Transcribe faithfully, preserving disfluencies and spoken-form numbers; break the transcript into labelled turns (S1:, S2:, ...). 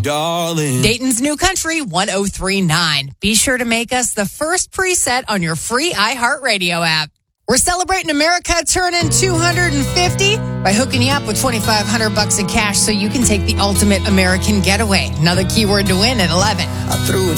S1: darling.
S2: Dayton's New Country one oh three point nine. Be sure to make us the first preset on your free iHeartRadio app. We're celebrating America turning two hundred fifty by hooking you up with twenty-five hundred bucks in cash so you can take the ultimate American getaway. Another keyword to win at eleven.
S1: I threw it